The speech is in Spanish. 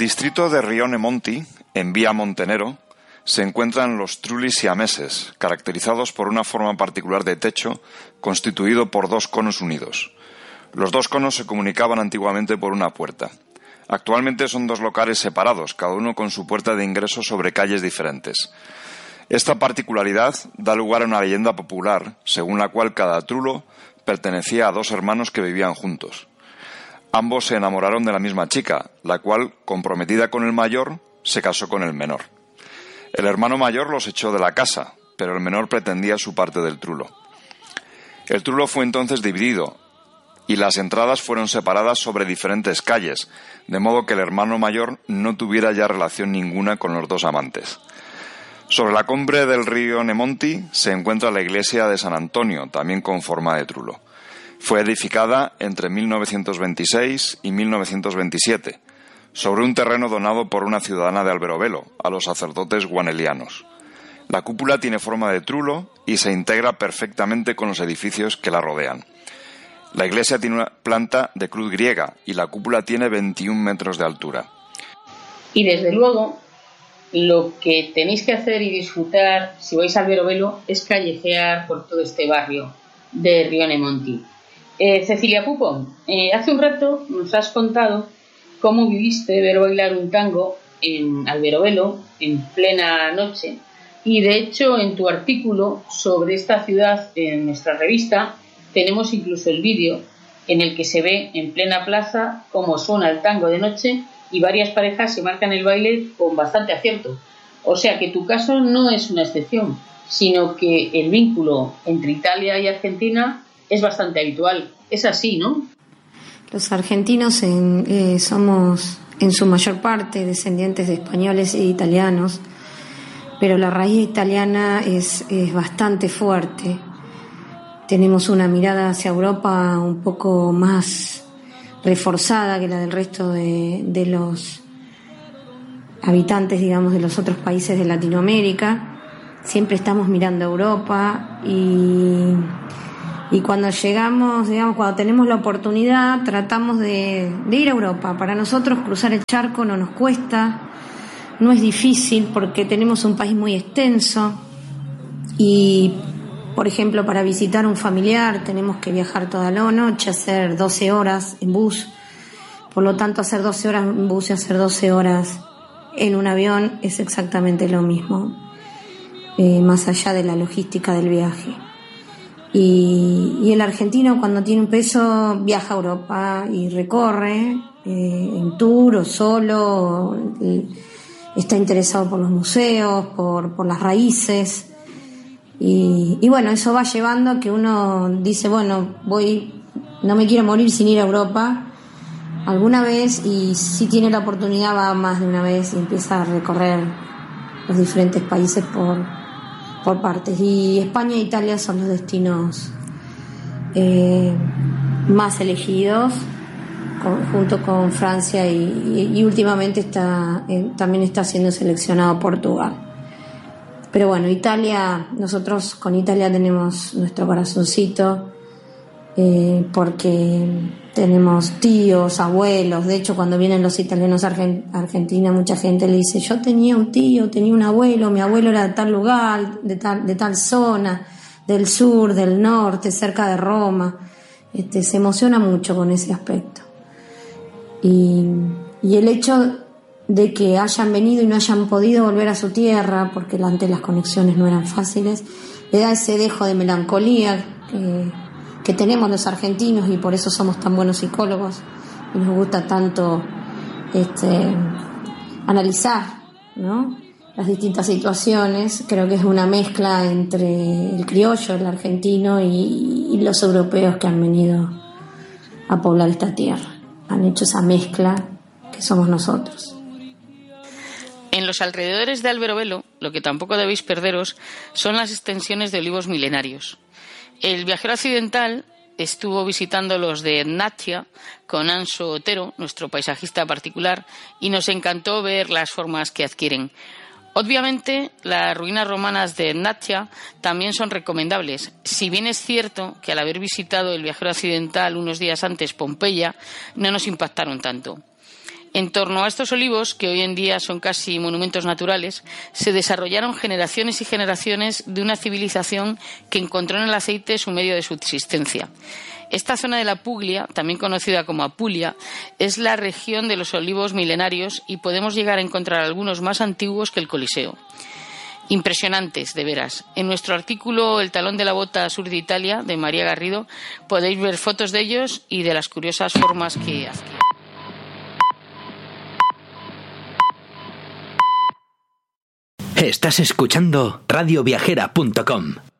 distrito de Rione Monti, en Vía Montenero, se encuentran los trulli siameses, caracterizados por una forma particular de techo constituido por dos conos unidos. Los dos conos se comunicaban antiguamente por una puerta. Actualmente son dos locales separados, cada uno con su puerta de ingreso sobre calles diferentes. Esta particularidad da lugar a una leyenda popular, según la cual cada trulo pertenecía a dos hermanos que vivían juntos. Ambos se enamoraron de la misma chica, la cual, comprometida con el mayor, se casó con el menor. El hermano mayor los echó de la casa, pero el menor pretendía su parte del trulo. El trulo fue entonces dividido, y las entradas fueron separadas sobre diferentes calles, de modo que el hermano mayor no tuviera ya relación ninguna con los dos amantes. Sobre la cumbre del río Nemonti se encuentra la iglesia de San Antonio, también con forma de trulo. Fue edificada entre 1926 y 1927, sobre un terreno donado por una ciudadana de Alberobello a los sacerdotes guanelianos. La cúpula tiene forma de trulo y se integra perfectamente con los edificios que la rodean. La iglesia tiene una planta de cruz griega y la cúpula tiene 21 metros de altura. Y desde luego, lo que tenéis que hacer y disfrutar si vais a Alberobello es callejear por todo este barrio de Rione Monti. Cecilia Pupo, hace un rato nos has contado cómo viviste ver bailar un tango en Alberobello en plena noche, y de hecho en tu artículo sobre esta ciudad en nuestra revista tenemos incluso el vídeo en el que se ve en plena plaza cómo suena el tango de noche y varias parejas se marcan el baile con bastante acierto. O sea que tu caso no es una excepción, sino que el vínculo entre Italia y Argentina es bastante habitual. Es así, ¿no? Los argentinos somos en su mayor parte descendientes de españoles e italianos, pero la raíz italiana es bastante fuerte. Tenemos una mirada hacia Europa un poco más reforzada que la del resto de los habitantes, digamos, de los otros países de Latinoamérica. Siempre estamos mirando a Europa y cuando llegamos, digamos, cuando tenemos la oportunidad, tratamos de ir a Europa. Para nosotros cruzar el charco no nos cuesta, no es difícil porque tenemos un país muy extenso y, por ejemplo, para visitar un familiar tenemos que viajar toda la noche, hacer 12 horas en bus. Por lo tanto, hacer 12 horas en bus y hacer 12 horas en un avión es exactamente lo mismo, más allá de la logística del viaje. Y el argentino, cuando tiene un peso, viaja a Europa y recorre en tour o solo, está interesado por los museos, por las raíces. Y bueno, eso va llevando a que uno dice, bueno, no me quiero morir sin ir a Europa alguna vez, y si tiene la oportunidad va más de una vez y empieza a recorrer los diferentes países por partes. Y España e Italia son los destinos más elegidos, junto con Francia y últimamente también está siendo seleccionado Portugal. Pero bueno, Italia, nosotros con Italia tenemos nuestro corazoncito, porque tenemos tíos, abuelos. De hecho, cuando vienen los italianos a Argentina, mucha gente le dice, yo tenía un tío, tenía un abuelo, mi abuelo era de tal lugar, de tal zona, del sur, del norte, cerca de Roma. Se emociona mucho con ese aspecto. Y el hecho de que hayan venido y no hayan podido volver a su tierra, porque antes las conexiones no eran fáciles, le da ese dejo de melancolía que tenemos los argentinos, y por eso somos tan buenos psicólogos y nos gusta tanto analizar, ¿no?, las distintas situaciones. Creo que es una mezcla entre el criollo, el argentino y los europeos que han venido a poblar esta tierra. Han hecho esa mezcla que somos nosotros. En los alrededores de Alberobello, lo que tampoco debéis perderos son las extensiones de olivos milenarios. El viajero occidental estuvo visitando los de Ennaccia con Anso Otero, nuestro paisajista particular, y nos encantó ver las formas que adquieren. Obviamente, las ruinas romanas de Ennaccia también son recomendables, si bien es cierto que al haber visitado el viajero occidental unos días antes Pompeya, no nos impactaron tanto. En torno a estos olivos, que hoy en día son casi monumentos naturales, se desarrollaron generaciones y generaciones de una civilización que encontró en el aceite su medio de subsistencia. Esta zona de la Puglia, también conocida como Apulia, es la región de los olivos milenarios y podemos llegar a encontrar algunos más antiguos que el Coliseo. Impresionantes, de veras. En nuestro artículo El talón de la bota sur de Italia, de María Garrido, podéis ver fotos de ellos y de las curiosas formas que adquieren. Estás escuchando radioviajera.com.